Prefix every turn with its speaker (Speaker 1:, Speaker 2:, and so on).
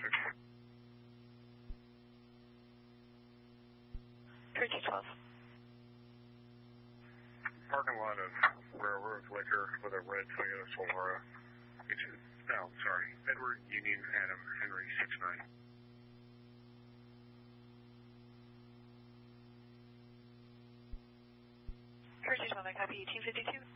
Speaker 1: traffic.
Speaker 2: 3212.
Speaker 1: Parking lot of Railroad Liquor with a red Toyota Solara. Edward Union Adam Henry 69.
Speaker 2: 3212, I copy 1852.